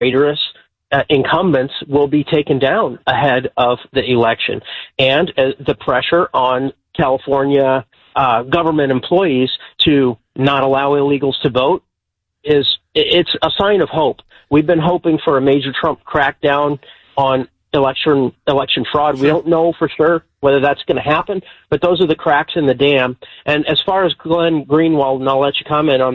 traitorous incumbents will be taken down ahead of the election. And the pressure on California government employees to not allow illegals to vote it's a sign of hope. We've been hoping for a major Trump crackdown on election fraud. We don't know for sure whether that's going to happen, but those are the cracks in the dam. And as far as Glenn Greenwald, and I'll let you comment on